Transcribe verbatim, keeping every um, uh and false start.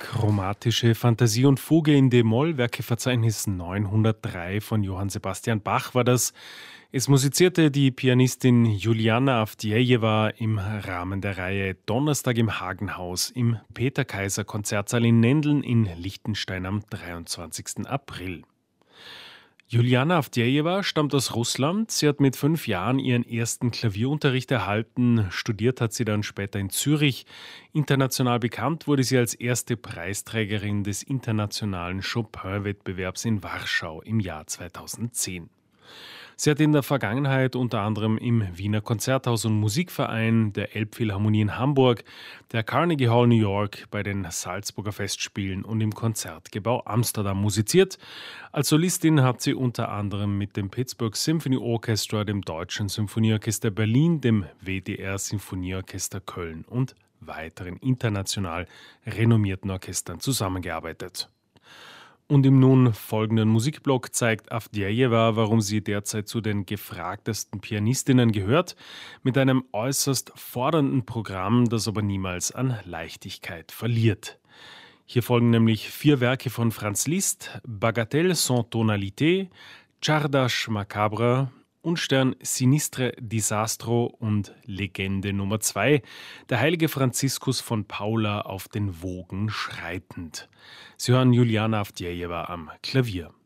Chromatische Fantasie und Fuge in d-Moll, Werkeverzeichnis neunhundertdrei von Johann Sebastian Bach war das. Es musizierte die Pianistin Juliana Avdjejewa im Rahmen der Reihe Donnerstag im Hagenhaus im Peter-Kaiser-Konzertsaal in Nendeln in Liechtenstein am dreiundzwanzigsten April. Juliana Avdjejewa stammt aus Russland. Sie hat mit fünf Jahren ihren ersten Klavierunterricht erhalten. Studiert hat sie dann später in Zürich. International bekannt wurde sie als erste Preisträgerin des internationalen Chopin-Wettbewerbs in Warschau im Jahr zweitausendzehn. Sie hat in der Vergangenheit unter anderem im Wiener Konzerthaus und Musikverein, der Elbphilharmonie in Hamburg, der Carnegie Hall New York, bei den Salzburger Festspielen und im Konzertgebäude Amsterdam musiziert. Als Solistin hat sie unter anderem mit dem Pittsburgh Symphony Orchestra, dem Deutschen Symphonieorchester Berlin, dem W D R Sinfonieorchester Köln und weiteren international renommierten Orchestern zusammengearbeitet. Und im nun folgenden Musikblock zeigt Avdjejewa, warum sie derzeit zu den gefragtesten Pianistinnen gehört, mit einem äußerst fordernden Programm, das aber niemals an Leichtigkeit verliert. Hier folgen nämlich vier Werke von Franz Liszt: Bagatelle sans tonalité, Czardas macabre, Unstern Sinistre Disastro und Legende Nummer zwei, der heilige Franziskus von Paula auf den Wogen schreitend. Sie hören Juliana Avdjejewa am Klavier.